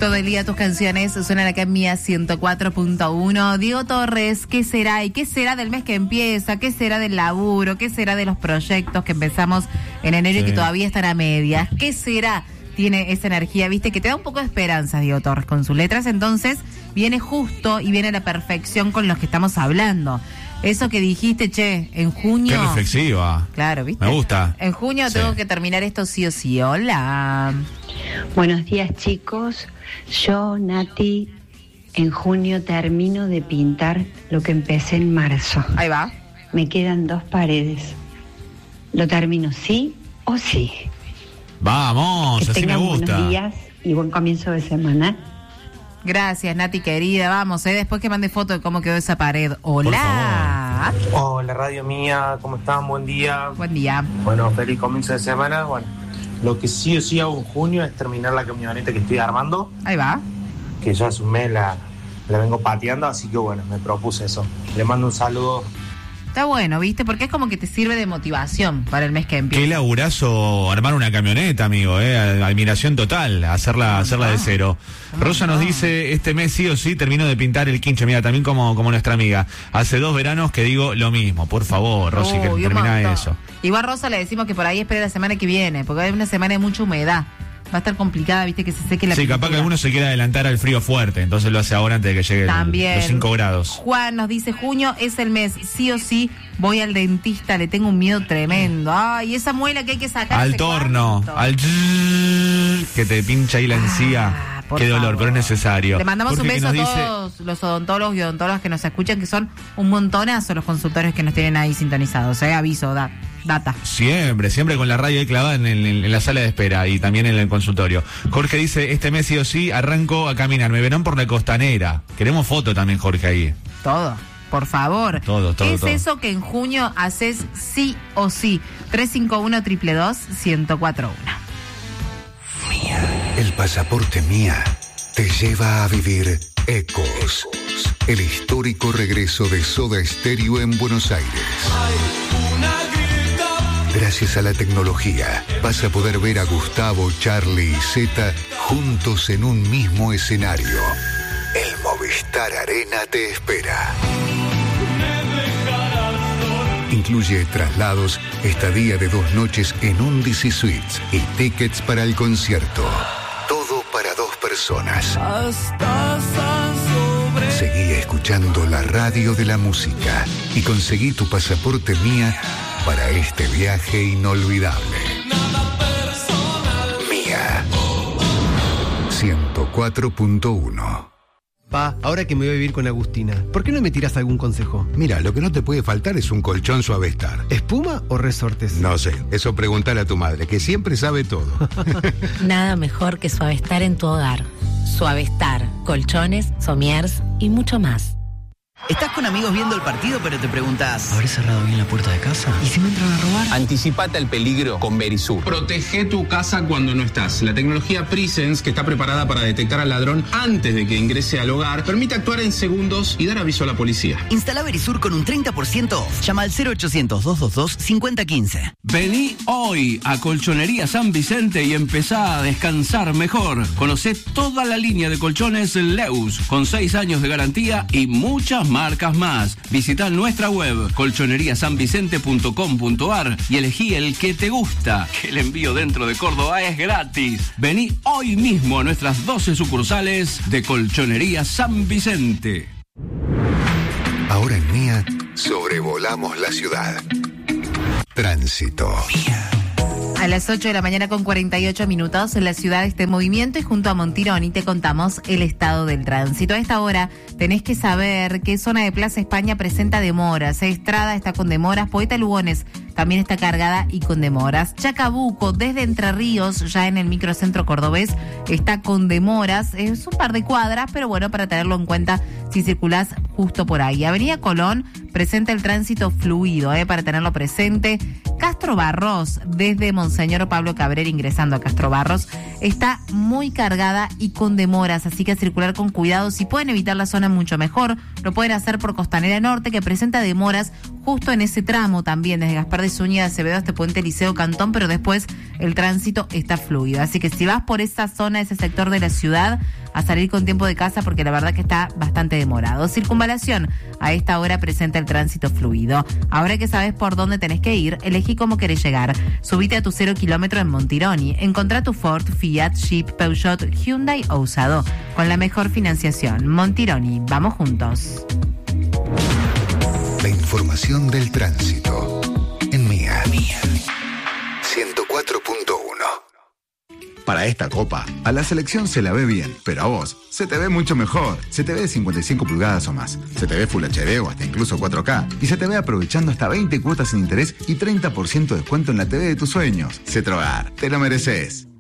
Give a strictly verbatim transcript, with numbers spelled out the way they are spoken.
Todo el día tus canciones suenan acá en Mía ciento cuatro punto uno. Diego Torres, ¿qué será? ¿Y qué será del mes que empieza? ¿Qué será del laburo? ¿Qué será de los proyectos que empezamos en enero sí. y que todavía están a medias? ¿Qué será? Tiene esa energía, viste, que te da un poco de esperanza, Diego Torres, con sus letras. Entonces viene justo y viene a la perfección con los que estamos hablando. Eso que dijiste, che, en junio... Qué reflexiva. Claro, ¿viste? Me gusta. En junio sí. tengo que terminar esto sí o sí. Hola. Buenos días, chicos. Yo, Nati, en junio termino de pintar lo que empecé en marzo. Ahí va. Me quedan dos paredes. ¿Lo termino sí o sí? Vamos, que así me gusta. Buenos días y buen comienzo de semana. Gracias, Nati querida. Vamos, eh, después que mande foto de cómo quedó esa pared. Hola. Hola, Radio Mía, ¿cómo están? Buen día. Buen día. Bueno, feliz comienzo de semana. Bueno, lo que sí o sí hago en junio es terminar la camioneta que estoy armando. Ahí va. Que ya hace un mes la, la vengo pateando, así que bueno, me propuse eso. Le mando un saludo. Está bueno, ¿viste? Porque es como que te sirve de motivación para el mes que empieza. Qué laburazo armar una camioneta, amigo, ¿eh? Admiración total, hacerla, hacerla de cero. Rosa nos dice, este mes sí o sí termino de pintar el quinche. Mira, también como, como nuestra amiga. Hace dos veranos que digo lo mismo. Por favor, Rosy, oh, que termina eso. Igual Rosa le decimos que por ahí espere la semana que viene, porque hay una semana de mucha humedad. Va a estar complicada, viste, que se seque la Sí, pintura. Capaz que alguno se quiera adelantar al frío fuerte, entonces lo hace ahora antes de que llegue También. El, los cinco grados. Juan nos dice, junio es el mes, sí o sí voy al dentista, le tengo un miedo tremendo. Ay, esa muela que hay que sacar. Al torno, cuánto? Al que te pincha ahí la encía. Ah, Qué dolor, favor. Pero es necesario. Le mandamos Porque un beso a dice... todos los odontólogos y odontólogas que nos escuchan, que son un montonazo los consultorios que nos tienen ahí sintonizados. ¿eh? Aviso, da, data. Siempre, siempre con la radio ahí clavada en, el, en la sala de espera y también en el consultorio. Jorge dice, este mes sí o sí arranco a caminar. Me verán por la costanera. Queremos foto también, Jorge, ahí. Todo. Por favor. Todo, todo, ¿Qué es todo. eso que en junio haces sí o sí? tres cinco uno, dos dos dos, uno cero cuatro uno. Mía. El pasaporte Mía te lleva a vivir Ecos, el histórico regreso de Soda Stereo en Buenos Aires. Gracias a la tecnología, vas a poder ver a Gustavo, Charlie y Zeta juntos en un mismo escenario. El Movistar Arena te espera. Incluye traslados, estadía de dos noches en un D C Suites y tickets para el concierto. Todo para dos personas. Seguí escuchando la radio de la música y conseguí tu pasaporte Mía para este viaje inolvidable. Mía ciento cuatro punto uno. Pa, ahora que me voy a vivir con Agustina, ¿por qué no me tiras algún consejo? Mira, lo que no te puede faltar es un colchón Suavestar. ¿Espuma o resortes? No sé, eso preguntale a tu madre, que siempre sabe todo. Nada mejor que Suavestar en tu hogar. Suavestar, colchones, somiers y mucho más. Estás con amigos viendo el partido, pero te preguntas, ¿habré cerrado bien la puerta de casa? ¿Y si me entran a robar? Anticipate al peligro con Verisur. Protege tu casa cuando no estás. La tecnología Presence, que está preparada para detectar al ladrón antes de que ingrese al hogar, permite actuar en segundos y dar aviso a la policía. Instala Verisur con un treinta por ciento off. Llama al cero ochocientos, doscientos veintidós, cincuenta quince. Vení hoy a Colchonería San Vicente y empezá a descansar mejor. Conocé toda la línea de colchones Leus, con seis años de garantía y muchas marcas más. Visita nuestra web colchonería san vicente punto com punto ar y elegí el que te gusta, que el envío dentro de Córdoba es gratis. Vení hoy mismo a nuestras doce sucursales de Colchonería San Vicente. Ahora en Mía sobrevolamos la ciudad. Tránsito. Mía. A las ocho de la mañana con cuarenta y ocho minutos, la ciudad está en movimiento y junto a Montironi te contamos el estado del tránsito. A esta hora tenés que saber que zona de Plaza España presenta demoras. Estrada está con demoras, Poeta Lugones también está cargada y con demoras. Chacabuco, desde Entre Ríos, ya en el microcentro cordobés, está con demoras. Es un par de cuadras, pero bueno, para tenerlo en cuenta si circulás justo por ahí. Avenida Colón presenta el tránsito fluido, eh, para tenerlo presente. Castro Barros, desde Monseñor Pablo Cabrera ingresando a Castro Barros, está muy cargada y con demoras, así que a circular con cuidado. Si pueden evitar la zona mucho mejor, lo pueden hacer por Costanera Norte, que presenta demoras justo en ese tramo también, desde Gaspar de Zúñiga de Acevedo hasta Puente Liceo Cantón, pero después el tránsito está fluido. Así que si vas por esa zona, ese sector de la ciudad, a salir con tiempo de casa porque la verdad que está bastante demorado. Circunvalación, a esta hora presenta el tránsito fluido. Ahora que sabes por dónde tenés que ir, elegí cómo querés llegar. Subite a tu cero kilómetro en Montironi. Encontrá tu Ford, Fiat, Jeep, Peugeot, Hyundai o usado con la mejor financiación. Montironi, vamos juntos. La información del tránsito en Mía. Mía. ciento cuatro punto uno. Para esta copa, a la selección se la ve bien, pero a vos se te ve mucho mejor. Se te ve de cincuenta y cinco pulgadas o más. Se te ve Full H D o hasta incluso cuatro K. Y se te ve aprovechando hasta veinte cuotas sin interés y treinta por ciento de descuento en la T V de tus sueños. Cetrogar, te lo mereces.